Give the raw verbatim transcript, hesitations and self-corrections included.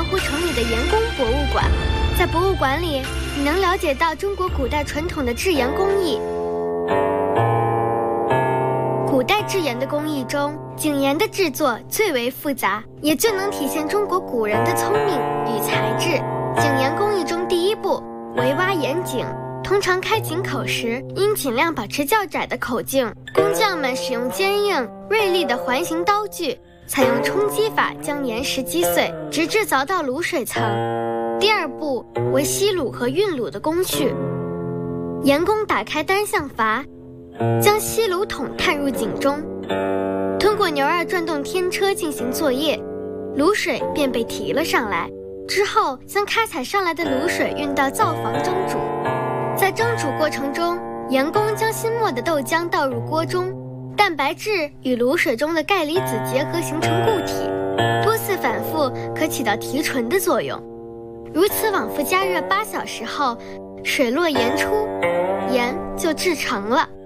湖城里的盐工博物馆。在博物馆里，你能了解到中国古代传统的制盐工艺。古代制盐的工艺中，井盐的制作最为复杂，也最能体现中国古人的聪明与才智。井盐工艺中第一步为挖盐井，通常开井口时应尽量保持较窄的口径，工匠们使用坚硬锐利的环形刀具，采用冲击法将岩石击碎，直至凿到卤水层。第二步为吸卤和运卤的工序，盐工打开单向阀，将吸卤桶探入井中，通过牛二转动天车进行作业，卤水便被提了上来。之后将开采上来的卤水运到灶房蒸煮。在蒸煮过程中，盐工将新磨的豆浆倒入锅中，蛋白质与卤水中的钙离子结合形成固体，多次反复可起到提纯的作用。如此往复加热八小时后，水落盐出，盐就制成了。